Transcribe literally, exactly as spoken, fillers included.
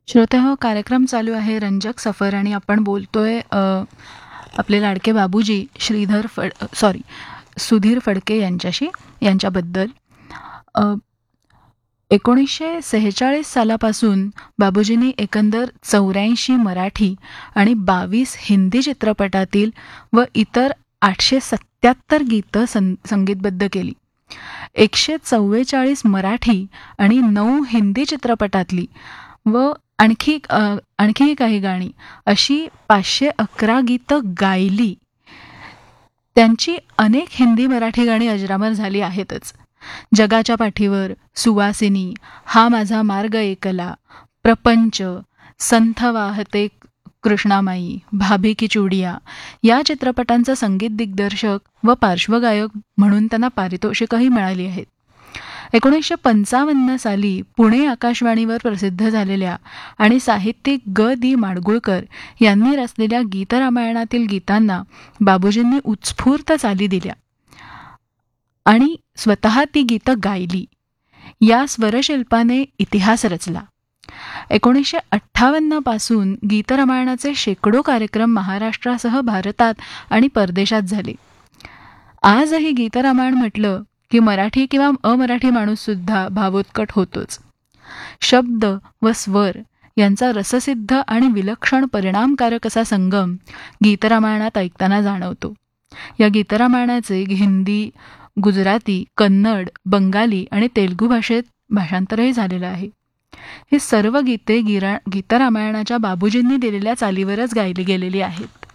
श्रोतेहो, कार्यक्रम चालू आहे रंजक सफर आणि आपण बोलतोय अ, आपले लाडके बाबूजी श्रीधर फड सॉरी सुधीर फडके यांच्याशी यांच्याबद्दल. अ, एकोणीसशे सेहेचाळीस सालापासून बाबूजींनी एकंदर चौऱ्याऐंशी मराठी आणि बावीस हिंदी चित्रपटातील व इतर आठशे सत्याहत्तर गीतं सं संगीतबद्ध केली. एकशे चव्वेचाळीस मराठी आणि नऊ हिंदी चित्रपटातली व आणखी अ, आणखीही काही गाणी अशी पाचशे अकरा गीतं गायली. त्यांची अनेक हिंदी मराठी गाणी अजरामर झाली आहेतच. जगाच्या पाठीवर, सुवासिनी, हा माझा मार्ग एकला, प्रपंच, संथ वाहते कृष्णामाई, भाभी की चुडिया या चित्रपटांचा संगीत दिग्दर्शक व पार्श्वगायक म्हणून त्यांना पारितोषिकही मिळाली आहेत. एकोणीसशे पंचावन्न साली पुणे आकाशवाणीवर प्रसिद्ध झालेल्या आणि साहित्यिक ग दी माडगुळकर यांनी रचलेल्या गीतरामायणातील गीतांना बाबूजींनी उत्स्फूर्त चाली दिल्या आणि स्वतः ती गीतं गायली. या स्वरशिल्पाने इतिहास रचला. एकोणीसशे अठ्ठावन्न पासून गीतरामायणाचे शेकडो कार्यक्रम महाराष्ट्रासह भारतात आणि परदेशात झाले. आजही गीतरामायण म्हटलं की मराठी किंवा अमराठी माणूससुद्धा भावोत्कट होतोच. शब्द व स्वर यांचा रससिद्ध आणि विलक्षण परिणामकारक असा संगम गीतरामायणात ऐकताना जाणवतो. या गीतरामायणाचे हिंदी, गुजराती, कन्नड, बंगाली आणि तेलुगू भाषेत भाषांतरही झालेलं आहे. ही सर्व गीते गिरा गीतरामायणाच्या बाबूजींनी दिलेल्या चालीवरच गायली गेलेली आहेत.